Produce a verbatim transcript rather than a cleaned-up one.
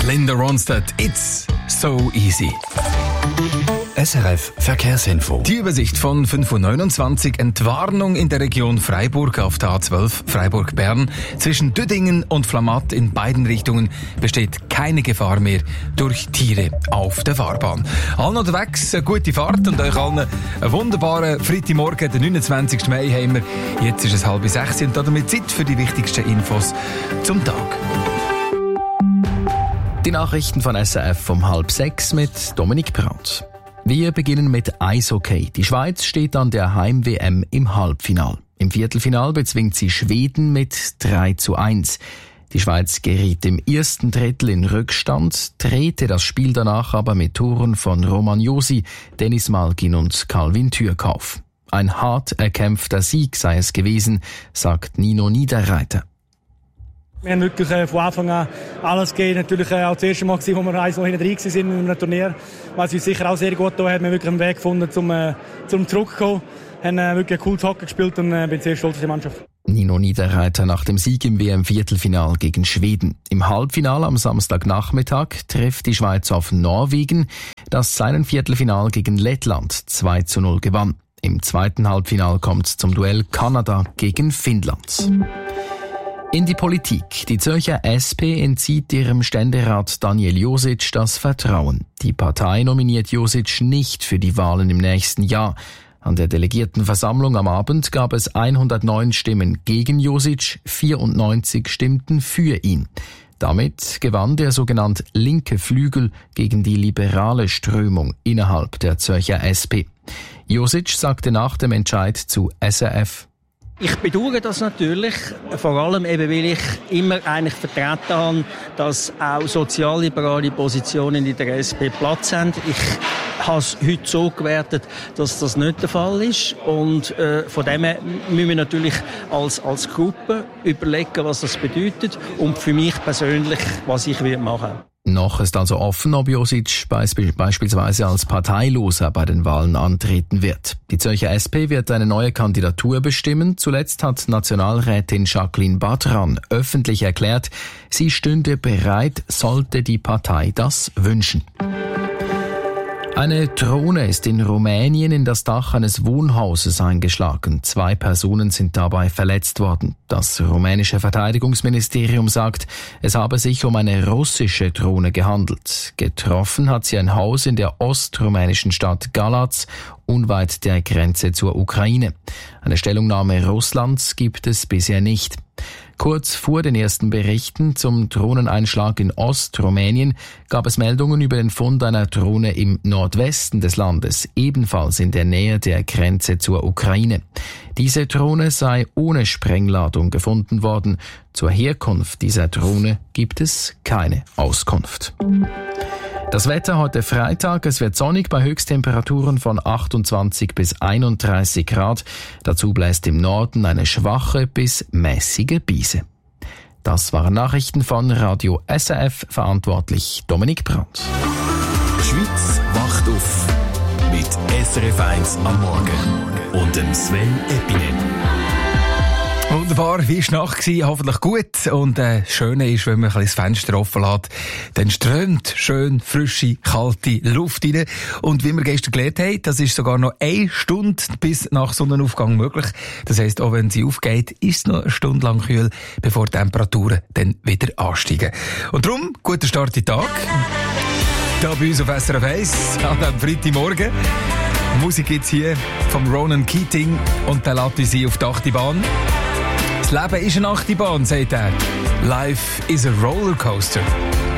Linda Ronstadt, It's so easy. S R F Verkehrsinfo. Die Übersicht von fünf Uhr neunundzwanzig. Entwarnung in der Region Freiburg auf der A zwölf Freiburg-Bern. Zwischen Düdingen und Flamatt in beiden Richtungen besteht keine Gefahr mehr durch Tiere auf der Fahrbahn. Allen unterwegs eine gute Fahrt und euch allen einen wunderbaren Freitagmorgen, den neunundzwanzigsten Mai haben wir. Jetzt ist es halb sechs und damit Zeit für die wichtigsten Infos zum Tag. Die Nachrichten von S R F um halb sechs mit Dominik Brandt. Wir beginnen mit Eishockey. Die Schweiz steht an der Heim-W M im Halbfinal. Im Viertelfinal bezwingt sie Schweden mit drei zu eins. Die Schweiz geriet im ersten Drittel in Rückstand, drehte das Spiel danach aber mit Toren von Roman Josi, Dennis Malgin und Calvin Thürkauf. Ein hart erkämpfter Sieg sei es gewesen, sagt Nino Niederreiter. Wir haben wirklich äh, von Anfang an alles gegeben. Natürlich äh, auch das erste Mal gewesen, wo wir eins noch hinten drin waren in einem Turnier. Was uns sicher auch sehr gut getan hat. Wir haben wirklich einen Weg gefunden, zum, äh, zum zurückzukommen. Wir haben äh, wirklich ein cooles Hockey gespielt und äh, bin sehr stolz auf die Mannschaft. Nino Niederreiter nach dem Sieg im W M-Viertelfinal gegen Schweden. Im Halbfinale am Samstagnachmittag trifft die Schweiz auf Norwegen, das seinen Viertelfinal gegen Lettland zwei zu null gewann. Im zweiten Halbfinal kommt es zum Duell Kanada gegen Finnland. In die Politik. Die Zürcher S P entzieht ihrem Ständerat Daniel Josic das Vertrauen. Die Partei nominiert Josic nicht für die Wahlen im nächsten Jahr. An der Delegiertenversammlung am Abend gab es hundertneun Stimmen gegen Josic, vierundneunzig stimmten für ihn. Damit gewann der sogenannte linke Flügel gegen die liberale Strömung innerhalb der Zürcher S P. Josic sagte nach dem Entscheid zu S R F: Ich bedauere das natürlich, vor allem eben, weil ich immer eigentlich vertreten habe, dass auch sozialliberale Positionen in der S P Platz haben. Ich habe es heute so gewertet, dass das nicht der Fall ist. Und äh, von dem her müssen wir natürlich als, als Gruppe überlegen, was das bedeutet und für mich persönlich, was ich machen will. Noch ist also offen, ob Josic beispielsweise als Parteiloser bei den Wahlen antreten wird. Die Zürcher S P wird eine neue Kandidatur bestimmen. Zuletzt hat Nationalrätin Jacqueline Batran öffentlich erklärt, sie stünde bereit, sollte die Partei das wünschen. Eine Drohne ist in Rumänien in das Dach eines Wohnhauses eingeschlagen. Zwei Personen sind dabei verletzt worden. Das rumänische Verteidigungsministerium sagt, es habe sich um eine russische Drohne gehandelt. Getroffen hat sie ein Haus in der ostrumänischen Stadt Galați, unweit der Grenze zur Ukraine. Eine Stellungnahme Russlands gibt es bisher nicht. Kurz vor den ersten Berichten zum Drohneneinschlag in Ostrumänien gab es Meldungen über den Fund einer Drohne im Nordwesten des Landes, ebenfalls in der Nähe der Grenze zur Ukraine. Diese Drohne sei ohne Sprengladung gefunden worden. Zur Herkunft dieser Drohne gibt es keine Auskunft. Das Wetter heute Freitag, es wird sonnig bei Höchsttemperaturen von achtundzwanzig bis einunddreißig Grad. Dazu bläst im Norden eine schwache bis mäßige Brise. Das waren Nachrichten von Radio S R F, verantwortlich Dominik Brandt. Die Schweiz wacht auf mit S R F eins am Morgen und dem Sven Epinen. Wunderbar, wie war die Nacht? Hoffentlich gut. Und äh, das Schöne ist, wenn man ein bisschen das Fenster offen lässt, dann strömt schön frische, kalte Luft rein. Und wie wir gestern gelernt haben, das ist sogar noch eine Stunde bis nach Sonnenaufgang möglich. Das heisst, auch wenn sie aufgeht, ist es noch eine Stunde lang kühl, bevor die Temperaturen dann wieder ansteigen. Und darum, guter Start in den Tag. Hier bei uns auf S R F eins an diesem Freitagmorgen. Musik gibt's hier vom Ronan Keating und der lässt uns auf die Achterbahn. Das Leben ist eine Achterbahn, sagt er. Life is a Rollercoaster.